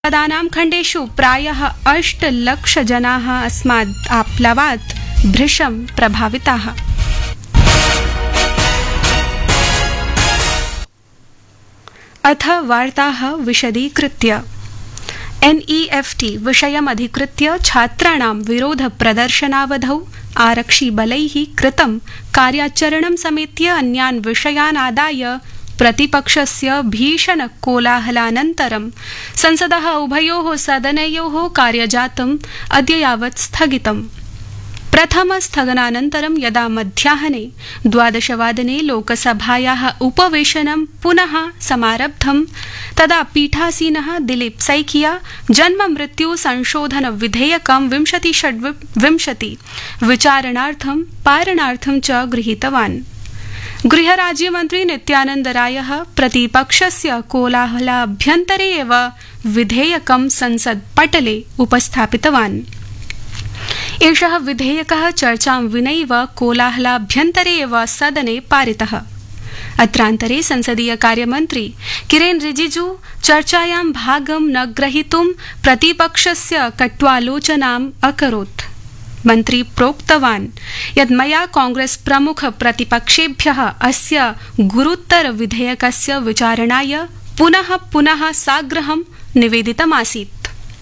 जनपदानां खण्डेषु प्रायः 8 लाख जनाः अस्मात् आप्लवात् भृशं प्रभाविताः। अथ वार्ताः विशदीकृत्य। NEFT विषयमधिकृत्य छात्राणां विरोध प्रदर्शनावधौ आरक्षिबलैः कृतं कार्याचरणं समेत्य अन्यान् विषयान् आदाय प्रतिपक्षस्य भीषण कोलाहलानन्तरं संसदः उभयोः सदनयोः कार्यजातम् अद्य यावत् स्थगितम्। प्रथम स्थगनानन्तरं यदा मध्याह्ने 12 लोकसभायाः उपवेशनं पुनः समारब्धं तदा पीठासीनः दिलीप सैकिया जन्म मृत्यु संशोधन विधेयकं 2026 विचारणार्थं पारणार्थं च गृहीतवान्। गृहराज्यमन्त्री नित्यानन्द रायः प्रतिपक्षस्य कोलाहलाभ्यन्तरे एव विधेयकं संसत्पटले उपस्थापितवान्। एषः विधेयकः चर्चां विनैव कोलाहलाभ्यन्तरे एव सदने पारितः। अत्रान्तरे संसदीय कार्यमन्त्री किरेन रिजिजू चर्चायां भागं न ग्रहीतुं प्रतिपक्षस्य कट्वालोचनाम् अकरोत्। मन्त्री प्रोक्तवान् यत् मया कांग्रेस प्रमुख प्रतिपक्षेभ्यः अस्य गुरुतर विधेयकस्य विचारणाय पुनः पुनः साग्रहं निवेदितमासीत्।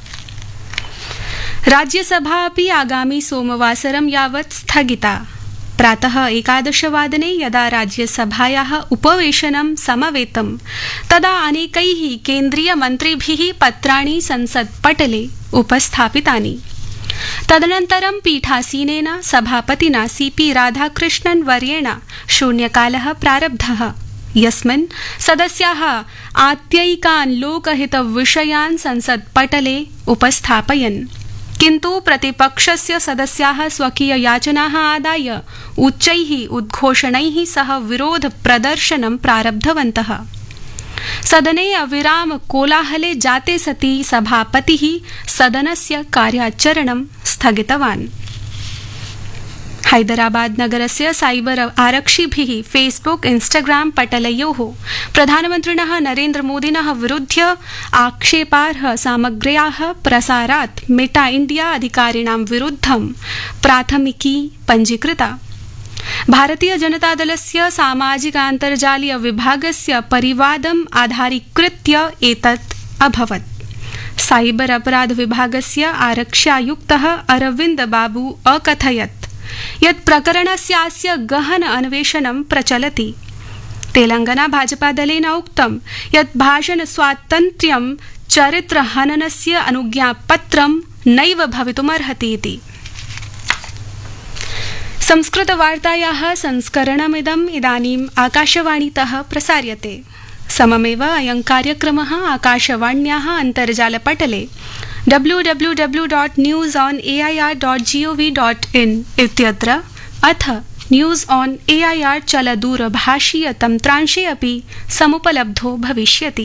राज्यसभा अपि आगामि सोमवासरं यावत् स्थगिता। प्रातः 11 यदा राज्यसभायाः उपवेशनं समवेतं तदा अनेकैः केन्द्रीयमन्त्रिभिः पत्राणि संसत्पटले उपस्थापितानि। तदनन्तरं पीठासीनेन सभापतिना CP राधाकृष्णन् वर्येण शून्यकालः प्रारब्धः, यस्मिन् सदस्याः आत्ययिकान् लोकहितविषयान् संसत्पटले उपस्थापयन्। किन्तु प्रतिपक्षस्य सदस्याः स्वकीययाचनाः आदाय उच्चैः उद्घोषणैः सह विरोध प्रदर्शनं प्रारब्धवन्तः। सदने अविराम कोलाहले जाते सति सभापतिः सदनस्य कार्याचरणं स्थगितवान्। हैदराबाद नगरस्य साइबर आरक्षिभिः फेसबुक इंस्टाग्राम पटलयोः प्रधानमन्त्रिणः नरेन्द्र मोदिनः विरुध्य आक्षेपार्ह सामग्र्याः प्रसारात् मेटा इंडिया अधिकारिणां विरुद्धं प्राथमिकी पञ्जीकृता। भारतीय जनता दलस्य सामाजिकान्तर्जालीय विभागस्य परिवादम् आधारीकृत्य एतत् अभवत्। साइबर अपराध विभागस्य आरक्ष्यायुक्तः अरविन्द बाबू अकथयत् यत् प्रकरणस्यास्य गहन अन्वेषणं प्रचलति। तेलंगाना भाजपा दलेन उक्तं यत् भाषण स्वातन्त्र्यं चरित्रहननस्य अनुज्ञापत्रं नैव भवितुमर्हति इति। संस्कृतवार्तायाः संस्करणमिदम् इदानीम् आकाशवाणीतः प्रसार्यते। सममेव अयं कार्यक्रमः आकाशवाण्याः अन्तर्जालपटले www.newsonair.gov.in इत्यत्र अथ न्यूज़ ऑन एआईआर चलदूरभाषीय तन्त्रांशे अपि समुपलब्धो भविष्यति।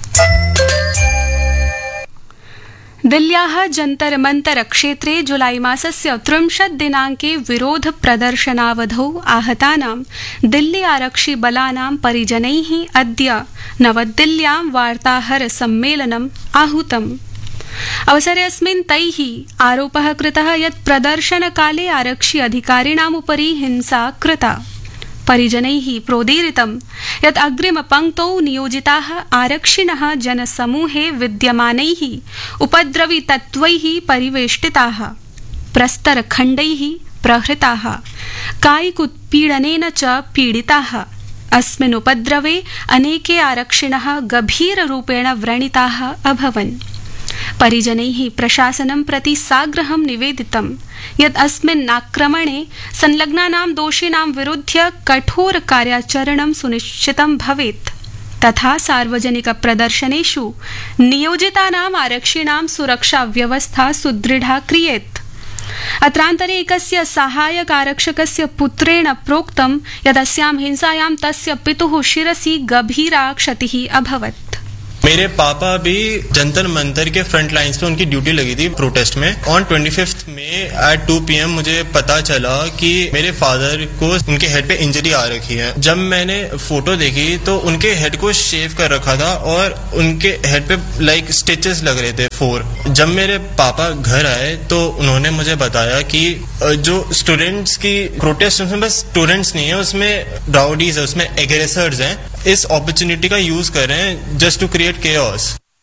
दिल्ल्याः जन्तर मंतर क्षेत्रे जुलाई मासस्य 30 दिनाङ्के विरोध प्रदर्शनावधौ आहतानां दिल्ली आरक्षिबलानां परिजनैः अद्य नवदिल्ल्यां वार्ताहर सम्मेलनम् आहूतम्। अवसरेऽस्मिन् तैः आरोपः कृतः यत् प्रदर्शनकाले आरक्षि अधिकारिणाम् उपरि हिंसा कृता। परिजनैः प्रोदीरितं यत् अग्रिमपङ्क्तौ नियोजिताः आरक्षिणः जनसमूहे विद्यमानैः उपद्रवी तत्त्वैः परिवेष्टिताः, प्रस्तरखण्डैः प्रहृताः, कायिकोत्पीडनेन च पीडिताः। अस्मिन् उपद्रवे अनेके आरक्षिणः गभीररूपेण व्रणिताः अभवन्। परिजनैः प्रशासनं प्रति साग्रहं निवेदितं यत् अस्मिन् आक्रमणे संलग्नानां दोषिणां विरुध्य कठोर कार्याचरणं सुनिश्चितं भवेत् तथा सार्वजनिक प्रदर्शनेषु नियोजितानाम् आरक्षिणां सुरक्षा व्यवस्था सुदृढा क्रियेत्। अत्रान्तरे एकस्य सहायक आरक्षकस्य पुत्रेण प्रोक्तं यत् अस्यां हिंसायां तस्य पितुः शिरसि गभीरा क्षतिः अभवत्। मेरे पापा भी जंतर मंतर के फ्रंट लाइंस पे उनकी ड्यूटी लगी थी प्रोटेस्ट में। ऑन 25 मई एट 2 PM मुझे पता चला कि मेरे फादर को उनके हेड पे इंजरी आ रखी है। जब मैंने फोटो देखी तो उनके हेड को शेव कर रखा था और उनके हेड पे लाइक स्टिचेस लग रहे थे 4। जब मेरे पापा घर आए तो उन्होंने मुझे बताया कि जो स्टूडेंट्स की प्रोटेस्ट, उसमें बस स्टूडेंट्स नहीं है, उसमें राउडीज है, उसमें एग्रेसर्स हैं, इस अपॉर्चुनिटी का यूज कर रहे हैं just to create chaos.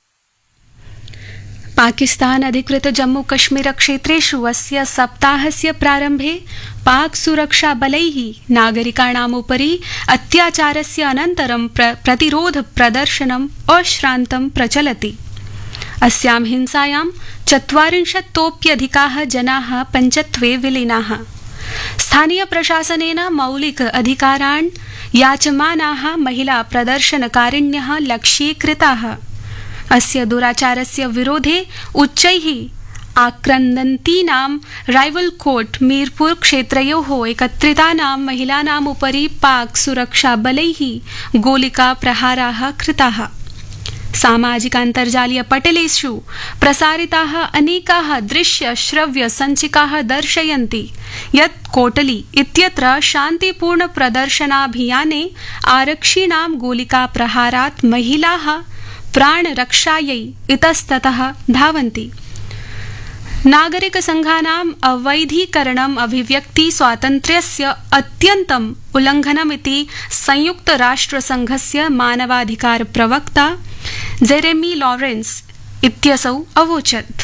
Pakistan अधिकृत जम्मू कश्मीर क्षेत्रेषु अस्य सप्ताहस्य प्रारम्भे पाक सुरक्षा बलैः नागरिकाणाम् उपरि अत्याचारस्य अनन्तरं प्रतिरोध प्रदर्शनम् अश्रान्तं प्रचलति। अस्यां हिंसायां 40तोप्यधिकाः जनाः पञ्चत्वे विलीनाः। स्थानीय प्रशासनेन मौलिक अधिकारान् याचमानाः महिला प्रदर्शनकारिण्यः लक्ष्यीकृताः। अस्य दुराचारस्य विरोधे उच्चैः आक्रन्दन्तीनां राइवलकोट मीरपुर क्षेत्रयोः एकत्रितानां महिलानाम् उपरि पाक सुरक्षाबलैः गोलिकाप्रहाराः कृताः। सामाजिकान्तर्जालीय पटलेषु प्रसारिताः अनेकाः दृश्य श्रव्य सञ्चिकाः दर्शयन्ति यत् कोटली इत्यत्र शान्तिपूर्ण प्रदर्शनाभियाने आरक्षिणां गोलिकाप्रहारात् महिलाः प्राणरक्षायै इतस्ततः धावन्ति। नागरिक संघानाम् अवैधीकरणम् अभिव्यक्ति स्वातन्त्र्यस्य अत्यन्तम् उल्लङ्घनमिति संयुक्त राष्ट्र संघस्य मानवाधिकार प्रवक्ता जेरेमी लॉरेंस इत्यसौ अवोचत्।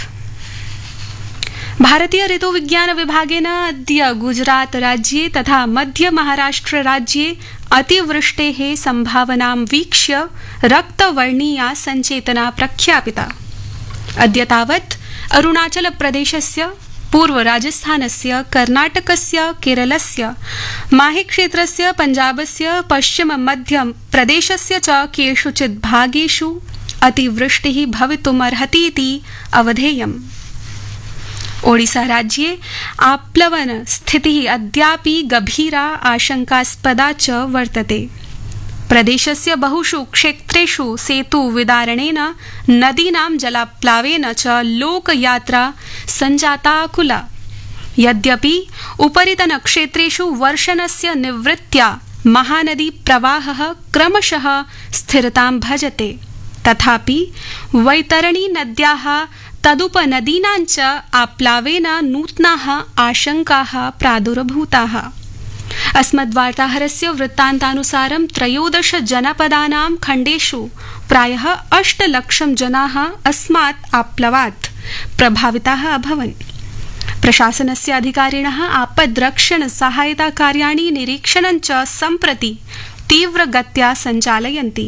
भारतीय ऋतुविज्ञान विभागेन अद्य गुजरात राज्ये तथा मध्य महाराष्ट्र राज्ये अतिवृष्टेः संभावनां वीक्ष्य रक्तवर्णीया सञ्चेतना प्रख्यापिता। अद्य तावत् अरुणाचल प्रदेशस्य, पूर्व राजस्थानस्य, कर्नाटकस्य, केरलस्य, माहे क्षेत्रस्य, पञ्जाबस्य, पश्चिम मध्य प्रदेशस्य च केषुचित् भागेषु अतिवृष्टिः भवितुमर्हतीति अवधेयम्। ओडिसा राज्ये आप्लवन स्थितिः अद्यापि गभीरा आशंकास्पदा च वर्तते। प्रदेशस्य बहुषु क्षेत्रेषु सेतुविदारणेन, नदीनां जलाप्लावेन च लोकयात्रा सञ्जाताकुला। यद्यपि उपरितन क्षेत्रेषु वर्षणस्य निवृत्त्या महानदी प्रवाहः क्रमशः स्थिरतां भजते, तथापि वैतरणी नद्याः तदुपनदीनां च आप्लावेन नूतनाः आशंकाः प्रादुर्भूताः। अस्मद्वार्ताहरस्य वृत्तान्तानुसारं 13 जनपदानां खण्डेषु प्रायः 8 लक्षं जनाः अस्मात् आप्लवात् प्रभाविताः अभवन्। प्रशासनस्य अधिकारिणः आपद्रक्षण सहायता कार्याणि निरीक्षणं च सम्प्रति तीव्रगत्या सञ्चालयन्ति।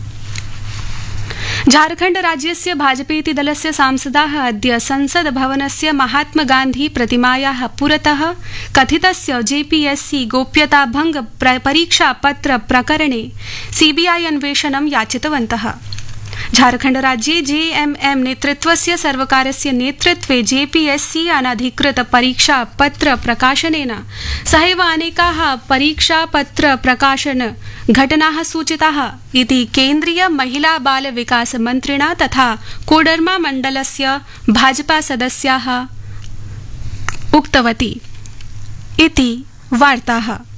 झारखण्ड राज्यस्य भाजपेति दलस्य सांसदाः अद्य संसद भवनस्य महात्मा गान्धी प्रतिमायाः पुरतः कथितस्य जेपीएससी गोप्यताभंग परीक्षापत्र प्रकरणे सीबीआई अन्वेषणं याचितवन्तः। झारखण्ड राज्ये जेएमएम नेतृत्वस्य सर्वकारस्य नेतृत्वे जेपीएससी अनधिकृत परीक्षापत्र प्रकाशनेन सहैव अनेकाः परीक्षापत्र प्रकाशन घटनाः सूचिताः इति केन्द्रीय महिला बाल विकास मन्त्रिणा तथा कोडरमा मण्डलस्य भाजपा सदस्याः उक्तवती इति वार्ताः।